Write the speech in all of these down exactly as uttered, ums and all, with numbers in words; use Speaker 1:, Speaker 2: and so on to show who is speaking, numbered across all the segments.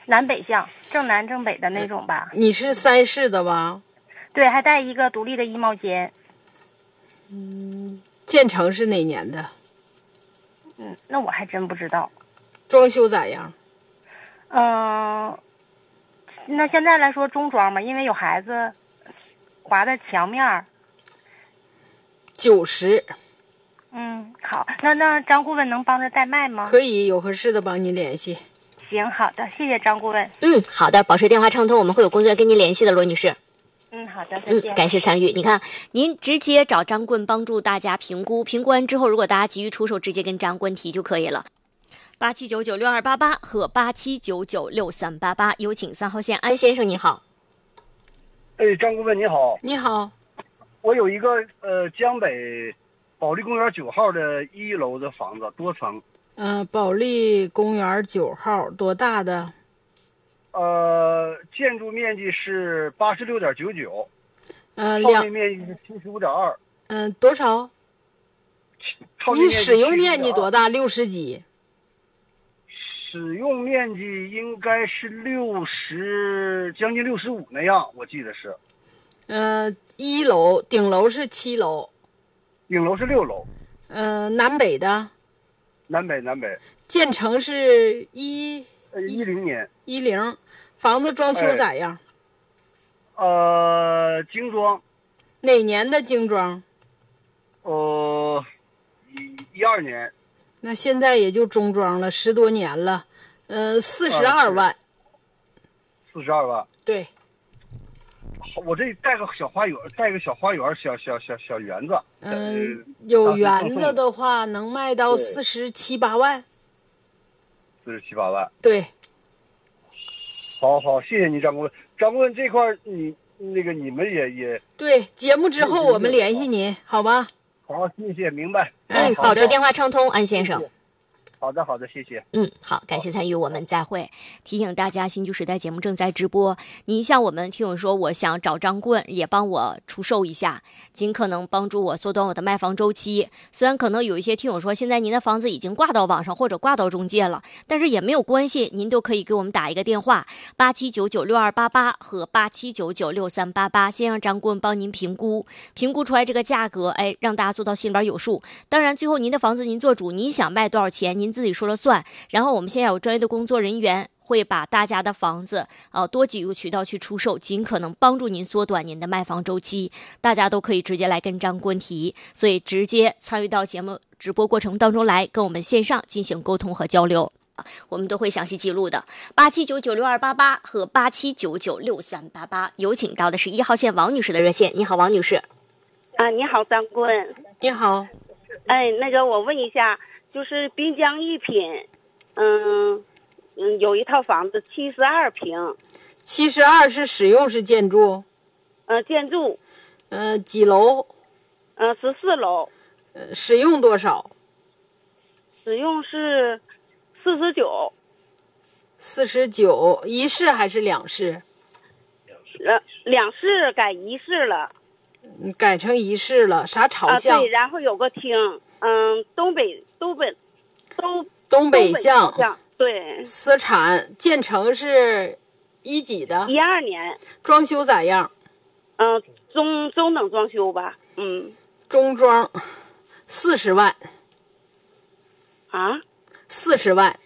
Speaker 1: 南北向，正南正北的那种吧。
Speaker 2: 你是三室的吧？
Speaker 1: 对，还带一个独立的衣帽间。
Speaker 2: 嗯，建成是哪年的？
Speaker 1: 嗯，那我还真不知道。
Speaker 2: 装修咋样？
Speaker 1: 嗯、呃，那现在来说中装吧，因为有孩子，划的墙面儿。
Speaker 2: 九十。
Speaker 1: 嗯，好，那那张顾问能帮着代卖吗？
Speaker 2: 可以，有合适的帮你联系。
Speaker 1: 行，好的，谢谢张顾问。
Speaker 3: 嗯，好的，保持电话畅通，我们会有工作人员跟您联系的，罗女士。
Speaker 1: 嗯，好的，再见。
Speaker 3: 嗯，感谢参与。你看，您直接找张棍帮助大家评估，评估完之后，如果大家急于出手，直接跟张棍提就可以了。八七九九六二八八和八七九九六三八八，有请三号线安先生，你好。
Speaker 4: 哎，张顾问你好。
Speaker 2: 你好。
Speaker 4: 我有一个呃江北保利公园九号的一楼的房子，多层。
Speaker 2: 嗯、呃，保利公园九号多大的？
Speaker 4: 呃，建筑面积是八十六点九九，
Speaker 2: 呃，
Speaker 4: 套内面积是七十五点二。
Speaker 2: 嗯，多少？你使用面积多大？六十几。
Speaker 4: 使用面积应该是六十，将近六十五那样，我记得是。
Speaker 2: 呃，一楼顶楼是七楼，
Speaker 4: 顶楼是六楼。
Speaker 2: 呃，南北的。
Speaker 4: 南北南北。
Speaker 2: 建成是一
Speaker 4: 呃一零年。
Speaker 2: 一零。房子装修咋样？
Speaker 4: 哎、呃，精装。
Speaker 2: 哪年的精装？
Speaker 4: 呃，一一二年。
Speaker 2: 那现在也就中装了，十多年了。呃，四十二万。
Speaker 4: 四十二万。
Speaker 2: 对。
Speaker 4: 我这带个小花园，带个小花园，小小小小园子。
Speaker 2: 嗯、呃，有园子的话能卖到四十七八万。
Speaker 4: 四十七八万。
Speaker 2: 对。
Speaker 4: 好好，谢谢你，张顾问。张顾问这块儿，你那个你们也也
Speaker 2: 对，节目之后我们联系您，好吧？
Speaker 4: 好，谢谢，明白。
Speaker 3: 嗯，保持电话畅通，安先生。
Speaker 4: 好的，好的，谢谢。
Speaker 3: 嗯，好，感谢参与，我们再会。提醒大家，新旧时代节目正在直播。您像我们听友说，我想找张棍也帮我出售一下，尽可能帮助我缩短我的卖房周期。虽然可能有一些听友说，现在您的房子已经挂到网上或者挂到中介了，但是也没有关系，您都可以给我们打一个电话，八七九九六二八八和八七九九六三八八，先让张棍帮您评估，评估出来这个价格，哎，让大家做到心里边有数。当然，最后您的房子您做主，您想卖多少钱，您自己说了算。然后我们现在有专业的工作人员会把大家的房子呃多几个渠道去出售，尽可能帮助您缩短您的卖房周期。大家都可以直接来跟张棍提，所以直接参与到节目直播过程当中来，跟我们线上进行沟通和交流，我们都会详细记录的。八七九九六二八八和八七九九六三八八，有请到的是一号线王女士的热线。你好，王女士。
Speaker 5: 啊，你好，张棍。
Speaker 2: 你好。
Speaker 5: 哎，那个我问一下，就是滨江一品，嗯嗯，有一套房子七十二平。
Speaker 2: 七十二是使用是建筑？
Speaker 5: 呃，建筑。
Speaker 2: 呃，几楼？
Speaker 5: 呃，十四楼。
Speaker 2: 呃，使用多少？
Speaker 5: 使用是四十九。
Speaker 2: 四十九，一室还是两室？
Speaker 5: 两两室改一室了。
Speaker 2: 嗯，改成一室了，啥朝向？
Speaker 5: 啊，对，然后有个厅，嗯，东北东北东
Speaker 2: 东北向。
Speaker 5: 东北向，对。
Speaker 2: 私产，建成是一几的？
Speaker 5: 一二年。
Speaker 2: 装修咋样？
Speaker 5: 嗯、呃，中中等装修吧，嗯。
Speaker 2: 中装，四十万。
Speaker 5: 啊？
Speaker 2: 四十万。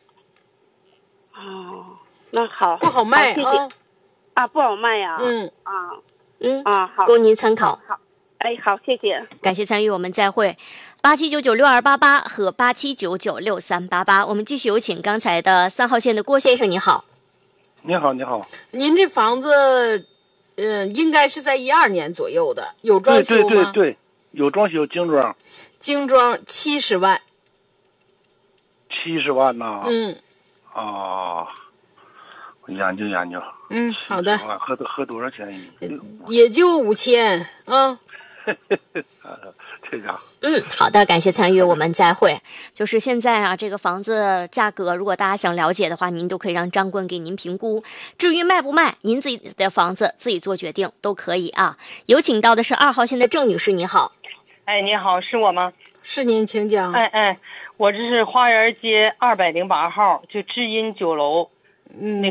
Speaker 5: 哦，那好。
Speaker 2: 不好卖啊。
Speaker 5: 谢谢。啊，不好卖呀、啊。
Speaker 2: 嗯。
Speaker 5: 啊。
Speaker 3: 嗯
Speaker 5: 啊，好，
Speaker 3: 供您参考。
Speaker 5: 好，哎，好，谢谢，
Speaker 3: 感谢参与，我们再会。八七九九六二八八和八七九九六三八八，我们继续有请刚才的三号线的郭先生，你好。
Speaker 6: 你好，你好。
Speaker 2: 您这房子，呃，应该是在一二年左右的，有装修吗？
Speaker 6: 对对对对，有装修，精装。
Speaker 2: 精装七十万。
Speaker 6: 七十万呐？
Speaker 2: 嗯。
Speaker 6: 啊，我研究研究。
Speaker 2: 嗯，好的。
Speaker 6: 合合多少钱？
Speaker 2: 也就五千啊。
Speaker 6: 这家。
Speaker 3: 嗯，好的，感谢参与，我们再会。就是现在啊，这个房子价格，如果大家想了解的话，您都可以让张棍给您评估。至于卖不卖，您自己的房子自己做决定都可以啊。有请到的是二号线的郑女士，你好。
Speaker 7: 哎，你好，是我吗？
Speaker 2: 是您，请讲。
Speaker 7: 哎哎，我这是花园街二百零八号，就知音酒楼。
Speaker 2: 嗯，